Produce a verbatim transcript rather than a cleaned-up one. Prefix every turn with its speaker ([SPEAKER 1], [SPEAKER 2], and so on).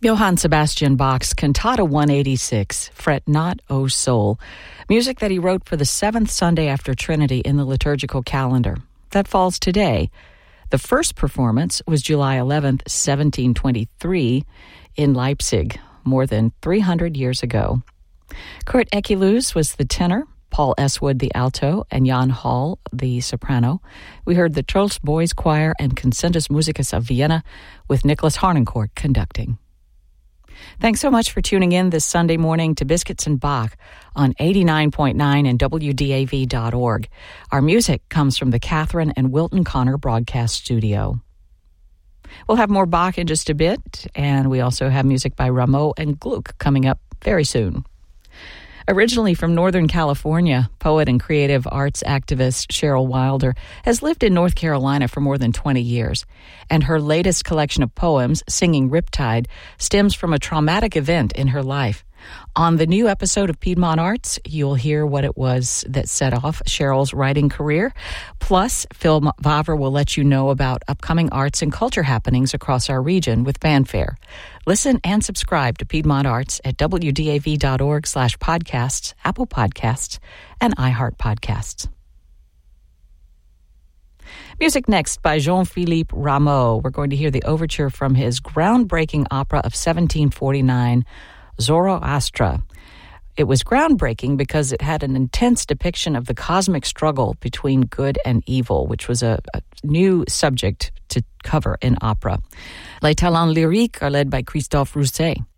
[SPEAKER 1] Johann Sebastian Bach's Cantata one eighty-six, Fret Not, O Soul, music that he wrote for the seventh Sunday after Trinity in the liturgical calendar. That falls today. The first performance was July eleventh, seventeen twenty-three, in Leipzig, more than three hundred years ago. Kurt Ekelus was the tenor, Paul S. Wood the alto, and Jan Hall the soprano. We heard the Trolls Boys Choir and Concentus Musicus of Vienna with Nicholas Harnoncourt conducting. Thanks so much for tuning in this Sunday morning to Biscuits and Bach on eighty-nine point nine and W D A V dot org. Our music comes from the Catherine and Wilton Connor Broadcast Studio. We'll have more Bach in just a bit, and we also have music by Rameau and Gluck coming up very soon. Originally from Northern California, poet and creative arts activist Cheryl Wilder has lived in North Carolina for more than twenty years, and her latest collection of poems, Singing Riptide, stems from a traumatic event in her life. On the new episode of Piedmont Arts, you'll hear what it was that set off Cheryl's writing career. Plus, Phil Vavra will let you know about upcoming arts and culture happenings across our region with fanfare. Listen and subscribe to Piedmont Arts at W D A V dot org slash podcasts, Apple Podcasts, and iHeart Podcasts. Music next by Jean-Philippe Rameau. We're going to hear the overture from his groundbreaking opera of seventeen forty-nine, Zoroastra. It was groundbreaking because it had an intense depiction of the cosmic struggle between good and evil, which was a, a new subject to cover in opera. Les Talents Lyriques are led by Christophe Rousset.